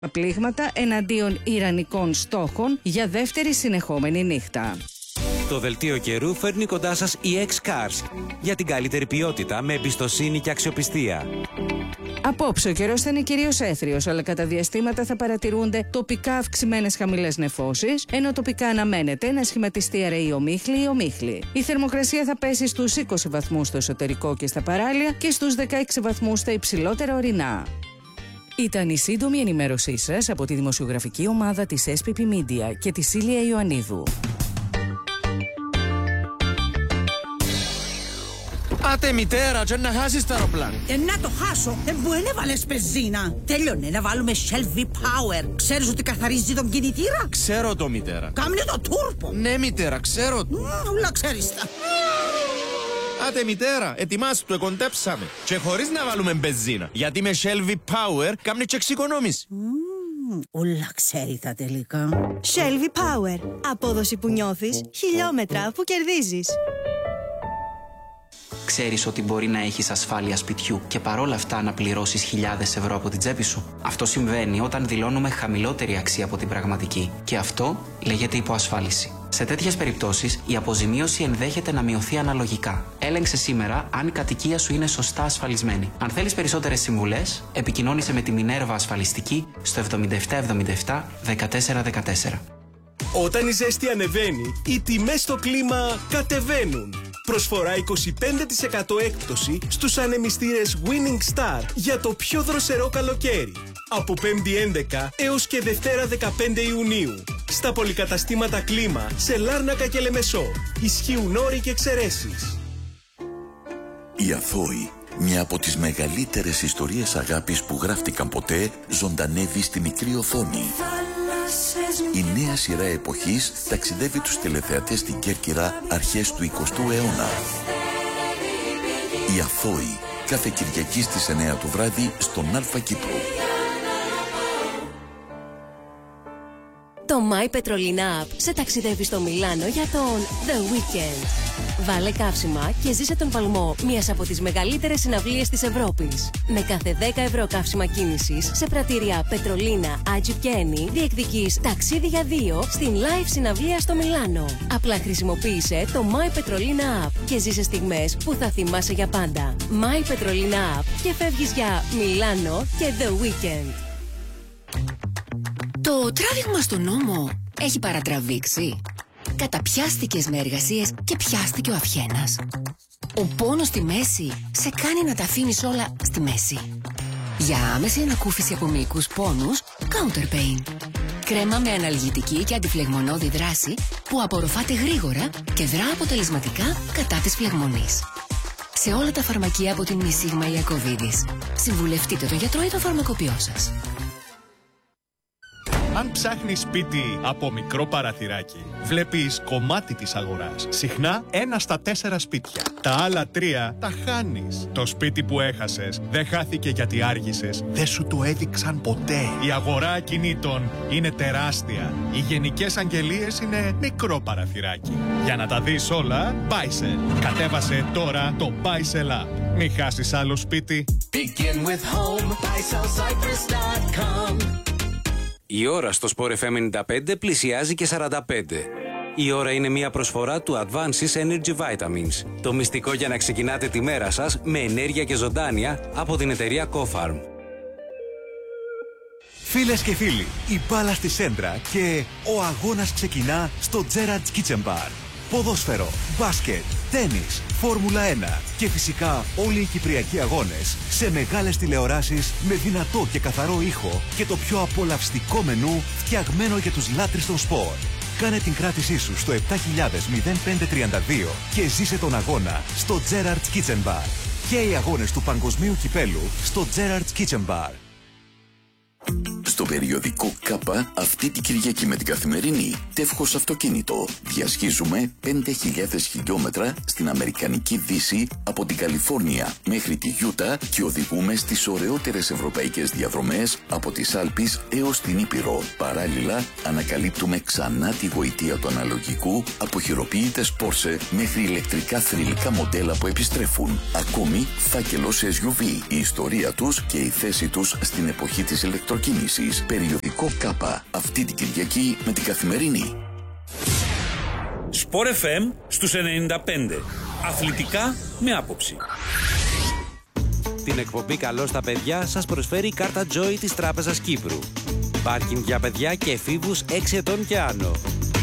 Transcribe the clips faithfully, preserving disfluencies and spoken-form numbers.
πλήγματα εναντίον ιρανικών στόχων για δεύτερη συνεχόμενη νύχτα. Το δελτίο καιρού φέρνει κοντά σας η X-Cars για την καλύτερη ποιότητα με εμπιστοσύνη και αξιοπιστία. Απόψε ο καιρός θα είναι κυρίως έθριος, αλλά κατά διαστήματα θα παρατηρούνται τοπικά αυξημένες χαμηλές νεφώσεις, ενώ τοπικά αναμένεται να σχηματιστεί αραιή ομίχλη ή ομίχλη. Η θερμοκρασία θα πέσει στους είκοσι βαθμούς στο εσωτερικό και στα παράλια και στους δεκαέξι βαθμούς στα υψηλότερα ορεινά. Ήταν η σύντομη ενημέρωσή σας από τη δημοσιογραφική ομάδα της ες πι πι Media και τη Σίλια Ιωαννίδου. Άτε μητέρα, και να χάσεις το αεροπλάνο. Ε, να το χάσω, ε, που δεν έβαλες πεζίνα. Τέλειωνε να βάλουμε Shell V-Power. Ξέρεις ότι καθαρίζει τον κινητήρα? Ξέρω το μητέρα. Κάμνε το τούρπο. Ναι μητέρα, ξέρω το. Ούλα ξέρεις τα. Άτε μητέρα, ετοιμάσου το, εκοντέψαμε. Και χωρίς να βάλουμε μπεζίνα. Γιατί με Shell V-Power κάμνε και εξοικονόμηση. Ούλα ξέρει τα τελικά. Shell V-Power. Απόδοση που νιώθεις, χιλιόμετρα που κερδίζεις. Ξέρεις ότι μπορεί να έχεις ασφάλεια σπιτιού και παρόλα αυτά να πληρώσεις χιλιάδες ευρώ από την τσέπη σου? Αυτό συμβαίνει όταν δηλώνουμε χαμηλότερη αξία από την πραγματική. Και αυτό λέγεται υποασφάλιση. Σε τέτοιες περιπτώσεις, η αποζημίωση ενδέχεται να μειωθεί αναλογικά. Έλεγξε σήμερα αν η κατοικία σου είναι σωστά ασφαλισμένη. Αν θέλεις περισσότερες συμβουλές, επικοινώνησε με τη Μινέρβα Ασφαλιστική στο εβδομήντα επτά εβδομήντα επτά δεκατέσσερα δεκατέσσερα. Όταν η ζέστη ανεβαίνει, οι τιμές στο κλίμα κατεβαίνουν. Προσφορά είκοσι πέντε τοις εκατό έκπτωση στους ανεμιστήρες Winning Star για το πιο δροσερό καλοκαίρι. Από πέμπτη έντεκα έως και Δευτέρα δεκαπέντε Ιουνίου. Στα πολυκαταστήματα κλίμα σε Λάρνακα και Λεμεσό. Ισχύουν όροι και εξαιρέσεις. Η Αθώη, μια από τις μεγαλύτερες ιστορίες αγάπης που γράφτηκαν ποτέ, ζωντανεύει στη μικρή οθόνη. Η νέα σειρά εποχής ταξιδεύει τους τηλεθεατές στην Κέρκυρα αρχές του εικοστού αιώνα. Η Αθώη, κάθε Κυριακή στις εννιά το βράδυ στον Αλφα Κύπρου. Το My Petrolina App σε ταξιδεύει στο Μιλάνο για τον The Weekend. Βάλε καύσιμα και ζήσε τον παλμό μιας από τις μεγαλύτερες συναυλίες της Ευρώπης. Με κάθε δέκα ευρώ καύσιμα κίνησης σε πρατήρια Petrolina, Agip και Eni διεκδικείς ταξίδι για δύο στην live συναυλία στο Μιλάνο. Απλά χρησιμοποίησε το My Petrolina App και ζήσε στιγμές που θα θυμάσαι για πάντα. My Petrolina App και φεύγεις για Μιλάνο και The Weekend. Το τράβηγμα στον νόμο έχει παρατραβήξει. Καταπιάστηκες με εργασίες και πιάστηκε ο αυχένας. Ο πόνος στη μέση σε κάνει να τα αφήνεις όλα στη μέση. Για άμεση ανακούφιση από μυϊκούς πόνους, Counter Pain. Κρέμα με αναλγητική και αντιφλεγμονώδη δράση που απορροφάται γρήγορα και δρά αποτελεσματικά κατά της φλεγμονής. Σε όλα τα φαρμακεία από την Μισίγμα Ιακωβίδης. Συμβουλευτείτε το γιατρό ή το φαρμακοποιό σας. Αν ψάχνεις σπίτι από μικρό παραθυράκι, βλέπεις κομμάτι της αγοράς. Συχνά ένα στα τέσσερα σπίτια. Τα άλλα τρία τα χάνεις. Το σπίτι που έχασες δεν χάθηκε γιατί άργησες. Δεν σου το έδειξαν ποτέ. Η αγορά ακινήτων είναι τεράστια. Οι γενικές αγγελίες είναι μικρό παραθυράκι. Για να τα δεις όλα, Buysell. Κατέβασε τώρα το Buysell App. Μην χάσεις άλλο σπίτι. Begin with home, buysell cyprus dot com. Η ώρα στο Sport εφ εμ ενενήντα πέντε πλησιάζει και σαράντα πέντε. Η ώρα είναι μια προσφορά του Advances Energy Vitamins. Το μυστικό για να ξεκινάτε τη μέρα σας με ενέργεια και ζωντάνια από την εταιρεία Cofarm. Φίλες και φίλοι, η μπάλα στη σέντρα και ο αγώνας ξεκινά στο Gerrard's Kitchen Bar. Ποδόσφαιρο, μπάσκετ, τένις, Φόρμουλα ένα και φυσικά όλοι οι κυπριακοί αγώνες σε μεγάλες τηλεοράσεις με δυνατό και καθαρό ήχο και το πιο απολαυστικό μενού φτιαγμένο για τους λάτρεις των σπορ. Κάνε την κράτησή σου στο επτά χιλιάδες πεντακόσια τριάντα δύο και ζήσε τον αγώνα στο Gerrard's Kitchen Bar. Και οι αγώνες του Παγκοσμίου Κυπέλου στο Gerrard's Kitchen Bar. Στο περιοδικό ΚΑΠΑ αυτή την Κυριακή με την Καθημερινή, τεύχος αυτοκίνητο. Διασχίζουμε πέντε χιλιάδες χιλιόμετρα στην Αμερικανική Δύση από την Καλιφόρνια μέχρι τη Γιούτα και οδηγούμε στις ωραιότερες ευρωπαϊκές διαδρομές από τις Άλπεις έως την Ήπειρο. Παράλληλα, ανακαλύπτουμε ξανά τη γοητεία του αναλογικού από χειροποίητες Porsche μέχρι ηλεκτρικά θρυλικά μοντέλα που επιστρέφουν. Ακόμη, φάκελος ες γιου βι, η ιστορία τους και η θέση τους στην εποχή της ηλεκτροκίνησης. επίσης περιοδικό Κάπα αυτή την Κυριακή με την Καθημερινή. Σπορ εφ εμ στους ενενήντα πέντε. Αθλητικά με άποψη. Την εκπομπή «Καλό στα παιδιά» σας προσφέρει η κάρτα Joy της Τράπεζας Κύπρου. Πάρκινγκ για παιδιά και εφήβους έξι ετών και άνω.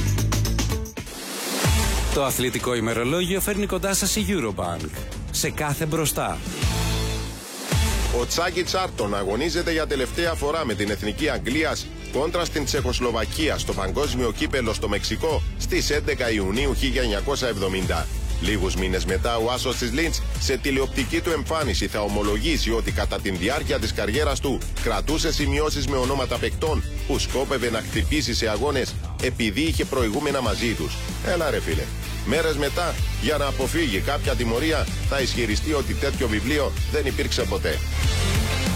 Το αθλητικό ημερολόγιο φέρνει κοντά σας η Eurobank. Σε κάθε μπροστά. Ο Τσάκι Τσάρτον αγωνίζεται για τελευταία φορά με την Εθνική Αγγλίας κόντρα στην Τσεχοσλοβακία στο Παγκόσμιο Κύπελλο στο Μεξικό στις έντεκα Ιουνίου χίλια εννιακόσια εβδομήντα. Λίγους μήνες μετά, ο άσος της Λίντς σε τηλεοπτική του εμφάνιση θα ομολογήσει ότι κατά τη διάρκεια της καριέρας του κρατούσε σημειώσεις με ονόματα παικτών που σκόπευε να χτυπήσει σε αγώνες επειδή είχε προηγούμενα μαζί τους. Έλα ρε φίλε. Μέρες μετά, για να αποφύγει κάποια τιμωρία, θα ισχυριστεί ότι τέτοιο βιβλίο δεν υπήρξε ποτέ.